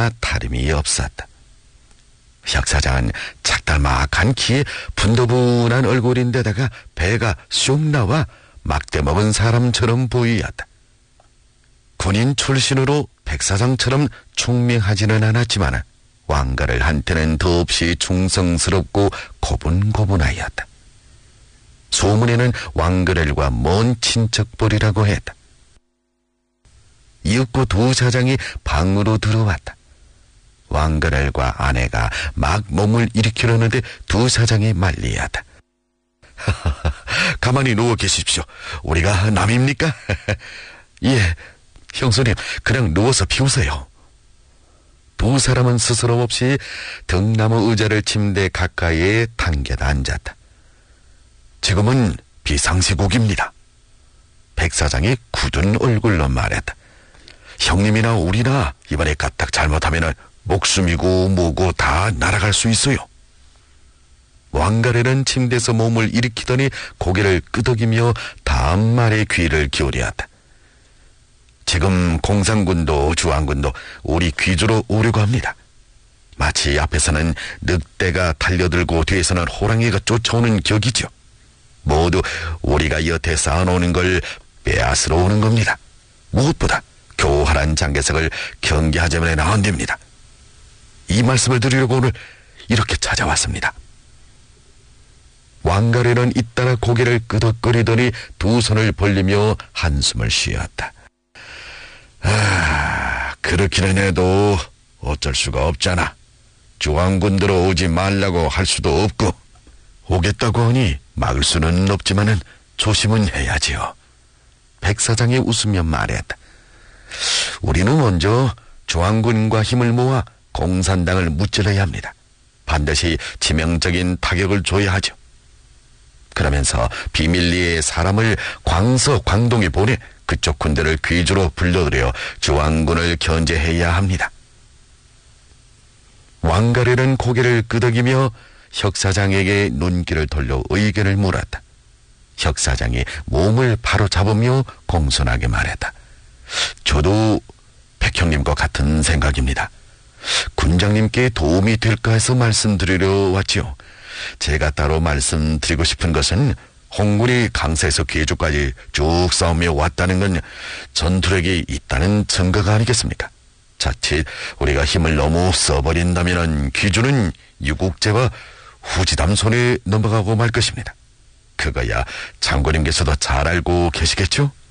왕가래나 다름이 없었다. 혁사장은 작달막한 키에 분더분한 얼굴인데다가 배가 쑥 나와 막대 먹은 사람처럼 보이었다. 군인 출신으로 백사장처럼 총명하지는 않았지만 왕가를 한테는 더없이 충성스럽고 고분고분하였다. 소문에는 왕가를과 먼 친척벌이라고 했다. 이윽고 두 사장이 방으로 들어왔다. 왕가를과 아내가 막 몸을 일으키려는데 두 사장이 말리었다. 가만히 누워 계십시오. 우리가 남입니까? 예, 형수님, 그냥 누워서 피우세요. 두 사람은 스스럼 없이 등나무 의자를 침대 가까이에 당겨다 앉았다. 지금은 비상시국입니다. 백사장이 굳은 얼굴로 말했다. 형님이나 우리나 이번에 까딱 잘못하면 목숨이고 뭐고 다 날아갈 수 있어요. 왕가래는 침대에서 몸을 일으키더니 고개를 끄덕이며 다음 말에 귀를 기울였다. 지금 공산군도 주안군도 우리 귀주로 오려고 합니다. 마치 앞에서는 늑대가 달려들고 뒤에서는 호랑이가 쫓아오는 격이죠. 모두 우리가 여태 쌓아놓는 걸 빼앗으러 오는 겁니다. 무엇보다 교활한 장개석을 경계하자면 안 됩니다. 이 말씀을 드리려고 오늘 이렇게 찾아왔습니다. 왕가래는 잇따라 고개를 끄덕거리더니 두 손을 벌리며 한숨을 쉬었다. 그렇기는 해도 어쩔 수가 없잖아. 주왕군들어 오지 말라고 할 수도 없고 오겠다고 하니 막을 수는 없지만은 조심은 해야지요. 백사장이 웃으며 말했다. 우리는 먼저 주왕군과 힘을 모아 공산당을 무찌러야 합니다. 반드시 치명적인 타격을 줘야 하죠. 그러면서 비밀리에 사람을 광서, 광동에 보내 그쪽 군대를 귀주로 불러들여 주왕군을 견제해야 합니다. 왕가래는 고개를 끄덕이며 혁사장에게 눈길을 돌려 의견을 물었다. 혁사장이 몸을 바로잡으며 공손하게 말했다. 저도 백형님과 같은 생각입니다. 군장님께 도움이 될까 해서 말씀드리려 왔지요. 제가 따로 말씀드리고 싶은 것은 홍군이 강서에서 귀주까지 쭉 싸우며 왔다는 건 전투력이 있다는 증거가 아니겠습니까? 자칫 우리가 힘을 너무 써버린다면 귀주는 유국제와 후지담 손에 넘어가고 말 것입니다. 그거야 장군님께서도 잘 알고 계시겠죠?